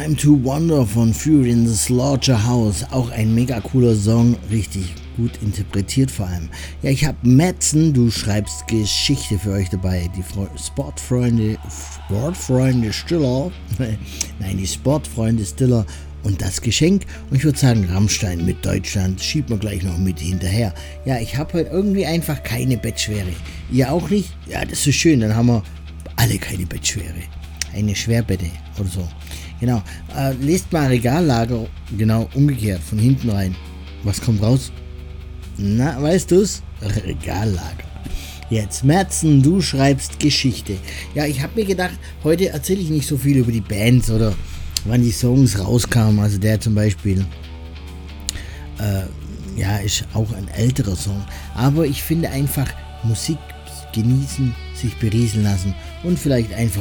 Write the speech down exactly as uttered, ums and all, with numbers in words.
Time to Wonder von Fury in the Slaughterhouse. Auch ein mega cooler Song, richtig gut interpretiert vor allem. Ja, ich habe Madsen, du schreibst Geschichte für euch dabei. Die Fre- Sportfreunde, Sportfreunde Stiller, nein, die Sportfreunde Stiller und das Geschenk. Und ich würde sagen, Rammstein mit Deutschland schiebt man gleich noch mit hinterher. Ja, ich habe heute irgendwie einfach keine Bettschwere. Ihr auch nicht? Ja, das ist schön, dann haben wir alle keine Bettschwere. Eine Schwerbette oder so. Genau. Äh, lest mal Regallager, genau umgekehrt, von hinten rein. Was kommt raus? Na, weißt du's? Regallager. Jetzt, Merzen, du schreibst Geschichte. Ja, ich habe mir gedacht, heute erzähle ich nicht so viel über die Bands oder wann die Songs rauskamen. Also der zum Beispiel, äh, ja, ist auch ein älterer Song. Aber ich finde einfach, Musik genießen, sich berieseln lassen und vielleicht einfach